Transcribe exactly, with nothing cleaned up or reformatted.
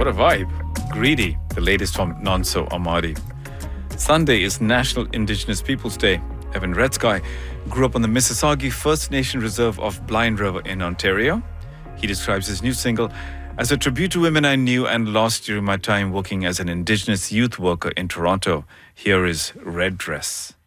What a vibe. Greedy, the latest from Nonso Amadi. Sunday is National Indigenous Peoples Day. Evan Redsky grew up on the Mississauga First Nation Reserve of Blind River in Ontario. He describes his new single as a tribute to women I knew and lost during my time working as an Indigenous youth worker in Toronto. Here is Red Dress.